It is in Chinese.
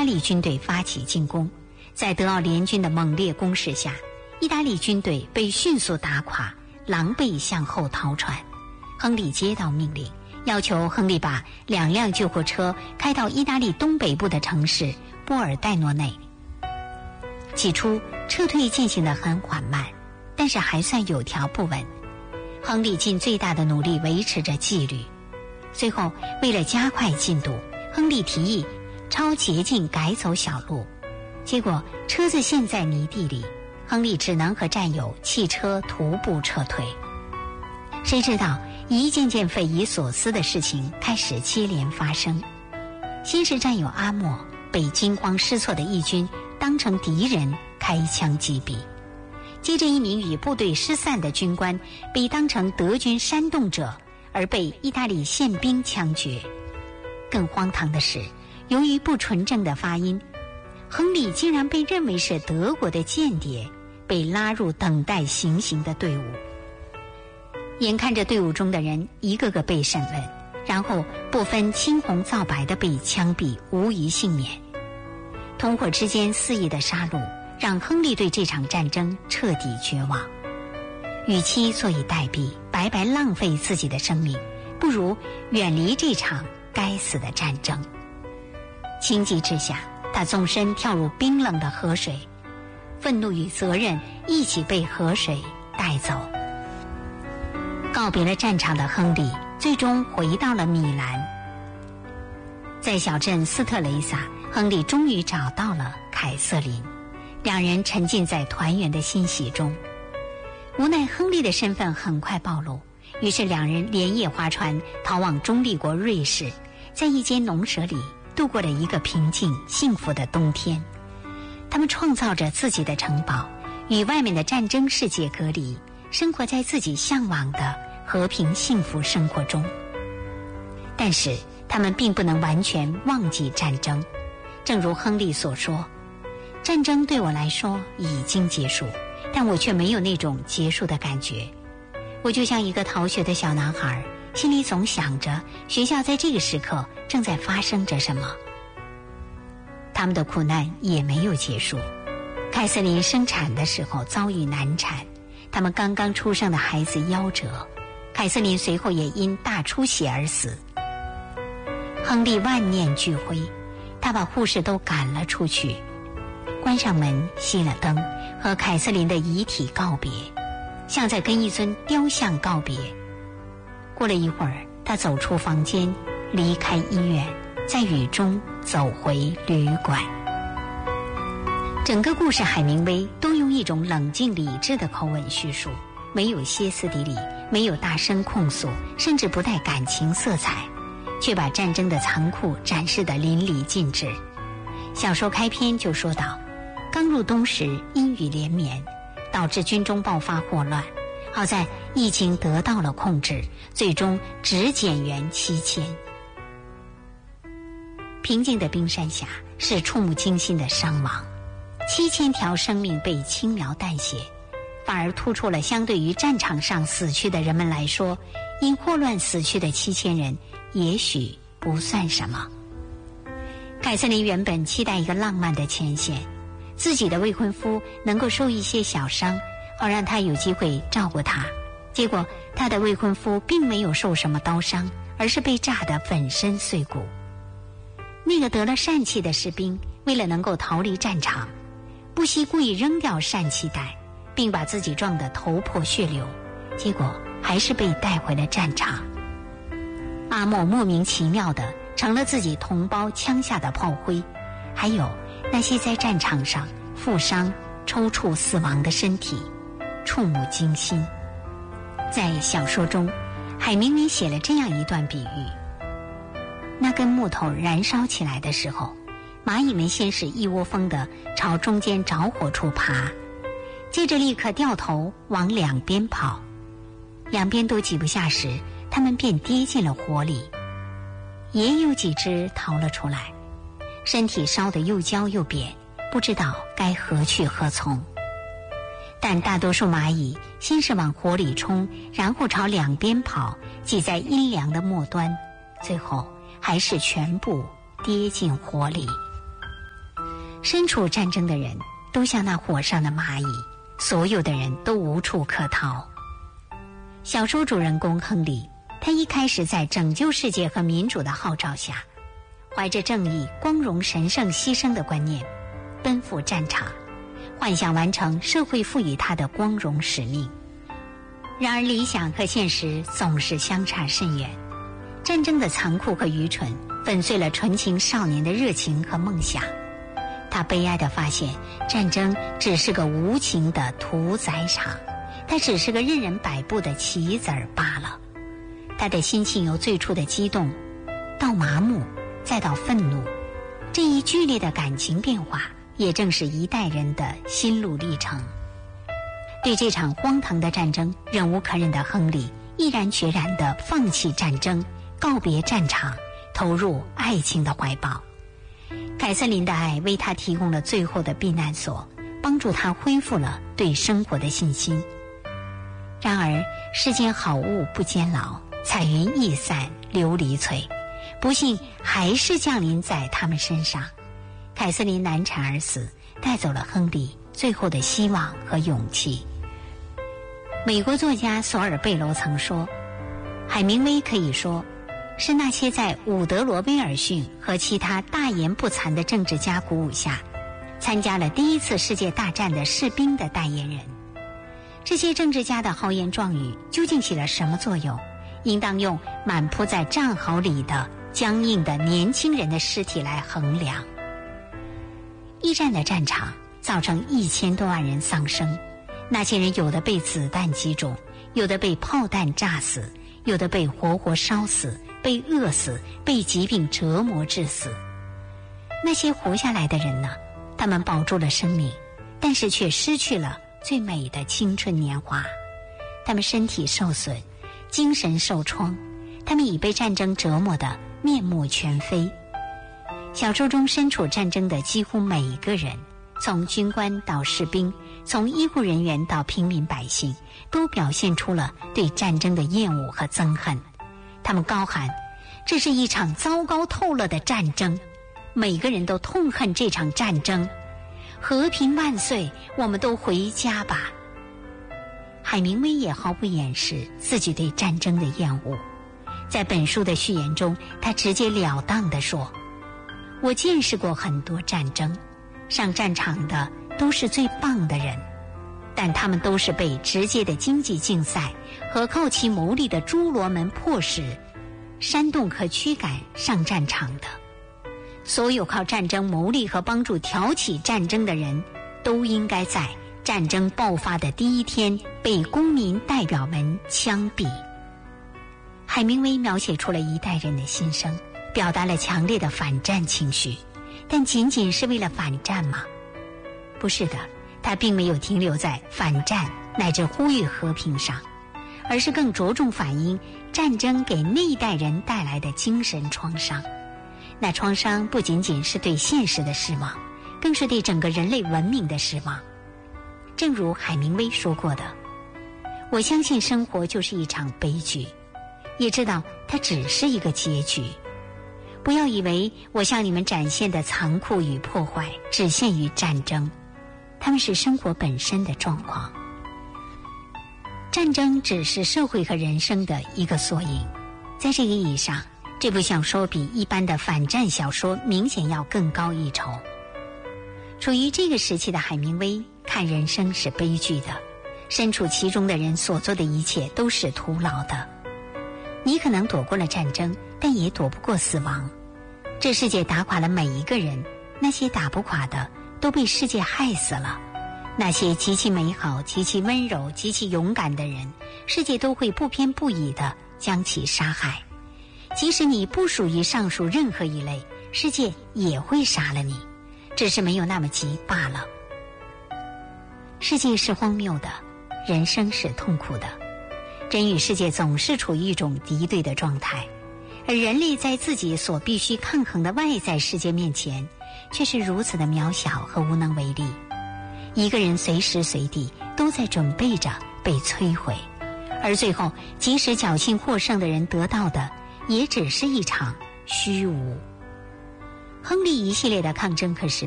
利军队发起进攻，在德奥联军的猛烈攻势下，意大利军队被迅速打垮，狼狈向后逃窜。亨利接到命令，要求亨利把2辆救护车开到意大利东北部的城市波尔代诺内。起初撤退进行得很缓慢，但是还算有条不紊。亨利尽最大的努力维持着纪律。最后为了加快进度，亨利提议抄捷径改走小路，结果车子陷在泥地里，亨利只能和战友弃车徒步撤退。谁知道一件件匪夷所思的事情开始接连发生。先是战友阿莫被惊慌失措的义军当成敌人开枪击毙，接着一名与部队失散的军官被当成德军煽动者而被意大利宪兵枪决。更荒唐的是，由于不纯正的发音，亨利竟然被认为是德国的间谍，被拉入等待行刑的队伍。眼看着队伍中的人一个个被审问，然后不分青红皂白地被枪毙，无一幸免。同伙之间肆意的杀戮让亨利对这场战争彻底绝望。与其坐以待毙，白白浪费自己的生命，不如远离这场该死的战争。情急之下，他纵身跳入冰冷的河水，愤怒与责任一起被河水带走。告别了战场的亨利最终回到了米兰。在小镇斯特雷萨，亨利终于找到了凯瑟琳，两人沉浸在团圆的欣喜中。无奈亨利的身份很快暴露，于是两人连夜划船逃往中立国瑞士，在一间农舍里度过了一个平静幸福的冬天。他们创造着自己的城堡，与外面的战争世界隔离，生活在自己向往的和平幸福生活中。但是他们并不能完全忘记战争。正如亨利所说，战争对我来说已经结束，但我却没有那种结束的感觉。我就像一个逃学的小男孩，心里总想着学校在这个时刻正在发生着什么。他们的苦难也没有结束。凯瑟琳生产的时候遭遇难产，他们刚刚出生的孩子夭折，凯瑟琳随后也因大出血而死。亨利万念俱灰，他把护士都赶了出去，关上门，熄了灯，和凯瑟琳的遗体告别，像在跟一尊雕像告别。过了一会儿，他走出房间，离开医院，在雨中走回旅馆。整个故事海明威都用一种冷静理智的口吻叙述，没有歇斯底里，没有大声控诉，甚至不带感情色彩，却把战争的残酷展示得淋漓尽致。小说开篇就说到，刚入冬时阴雨连绵，导致军中爆发霍乱，好在疫情得到了控制，最终只减员7000。平静的冰山下是触目惊心的伤亡，7000条生命被轻描淡写，反而突出了相对于战场上死去的人们来说，因霍乱死去的7000人也许不算什么。凯瑟琳原本期待一个浪漫的前线，自己的未婚夫能够受一些小伤，好让她有机会照顾他。结果她的未婚夫并没有受什么刀伤，而是被炸得粉身碎骨。那个得了疝气的士兵为了能够逃离战场，不惜故意扔掉疝气袋，并把自己撞得头破血流，结果还是被带回了战场。阿莫莫名其妙地成了自己同胞枪下的炮灰，还有那些在战场上负伤抽搐死亡的身体，触目惊心。在小说中，海明威写了这样一段比喻：那根木头燃烧起来的时候，蚂蚁们先是一窝蜂地朝中间着火处爬，接着立刻掉头往两边跑，两边都挤不下时，它们便跌进了火里。也有几只逃了出来，身体烧得又焦又扁，不知道该何去何从。但大多数蚂蚁先是往火里冲，然后朝两边跑，挤在阴凉的末端，最后还是全部跌进火里。 身处战争的人都像那火上的蚂蚁，所有的人都无处可逃。小说主人公亨利，他一开始在拯救世界和民主的号召下，怀着正义、光荣、神圣、牺牲的观念，奔赴战场，幻想完成社会赋予他的光荣使命。然而理想和现实总是相差甚远，战争的残酷和愚蠢粉碎了纯情少年的热情和梦想。他悲哀地发现，战争只是个无情的屠宰场，它只是个任人摆布的棋子儿罢了。他的心情由最初的激动到麻木，再到愤怒，这一剧烈的感情变化也正是一代人的心路历程。对这场荒唐的战争忍无可忍的亨利毅然决然地放弃战争，告别战场，投入爱情的怀抱。凯瑟琳的爱为他提供了最后的避难所，帮助他恢复了对生活的信心。然而世间好物不坚牢，彩云易散琉璃脆，不幸还是降临在他们身上。凯瑟琳难产而死，带走了亨利最后的希望和勇气。美国作家索尔贝楼曾说，海明威可以说是那些在伍德罗威尔逊和其他大言不惭的政治家鼓舞下，参加了第一次世界大战的士兵的代言人。这些政治家的豪言壮语究竟起了什么作用，应当用满铺在战壕里的僵硬的年轻人的尸体来衡量。一战的战场造成1000多万人丧生，那些人有的被子弹击中，有的被炮弹炸死，有的被活活烧死，被饿死，被疾病折磨致死。那些活下来的人呢？他们保住了生命，但是却失去了最美的青春年华。他们身体受损，精神受创，他们已被战争折磨得面目全非。小说中身处战争的几乎每一个人，从军官到士兵，从医护人员到平民百姓，都表现出了对战争的厌恶和憎恨。他们高喊，这是一场糟糕透了的战争，每个人都痛恨这场战争，和平万岁，我们都回家吧。海明威也毫不掩饰自己对战争的厌恶，在本书的序言中，他直截了当地说，我见识过很多战争，上战场的都是最棒的人，但他们都是被直接的经济竞赛和靠其牟利的诸罗门迫使、煽动和驱赶上战场的。所有靠战争牟利和帮助挑起战争的人，都应该在战争爆发的第一天被公民代表们枪毙。海明威描写出了一代人的心声，表达了强烈的反战情绪，但仅仅是为了反战吗？不是的，他并没有停留在反战乃至呼吁和平上，而是更着重反映战争给那一代人带来的精神创伤。那创伤不仅仅是对现实的失望，更是对整个人类文明的失望。正如海明威说过的，我相信生活就是一场悲剧，也知道它只是一个结局。不要以为我向你们展现的残酷与破坏只限于战争，它们是生活本身的状况。战争只是社会和人生的一个缩影。在这个意义上，这部小说比一般的反战小说明显要更高一筹。处于这个时期的海明威看人生是悲剧的，身处其中的人所做的一切都是徒劳的。你可能躲过了战争，但也躲不过死亡。这世界打垮了每一个人，那些打不垮的都被世界害死了。那些极其美好、极其温柔、极其勇敢的人，世界都会不偏不倚地将其杀害。即使你不属于上述任何一类，世界也会杀了你，只是没有那么急罢了。世界是荒谬的，人生是痛苦的，人与世界总是处于一种敌对的状态，而人类在自己所必须抗衡的外在世界面前，却是如此的渺小和无能为力。一个人随时随地都在准备着被摧毁，而最后即使侥幸获胜的人得到的也只是一场虚无。亨利一系列的抗争可是